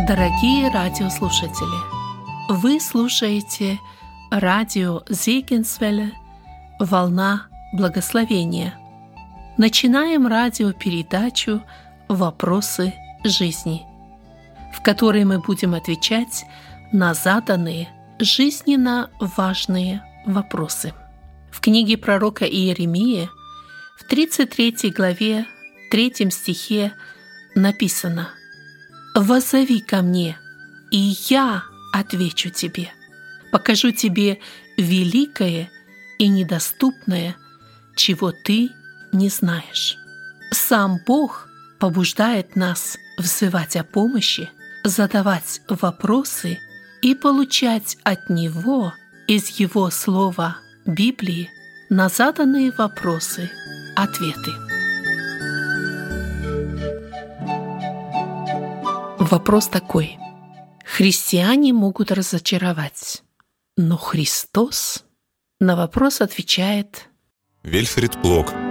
Дорогие радиослушатели, вы слушаете радио Зегенсвелле «Волна благословения». Начинаем радиопередачу «Вопросы жизни», в которой мы будем отвечать на заданные жизненно важные вопросы. В книге пророка Иеремии в 33 главе 3 стихе написано: «Воззови ко мне, и я отвечу тебе, покажу тебе великое и недоступное, чего ты не знаешь». Сам Бог побуждает нас взывать о помощи, задавать вопросы и получать от Него из Его Слова Библии на заданные вопросы ответы. Вопрос такой: христиане могут разочаровать, но Христос? На вопрос отвечает Вильфрид Блок,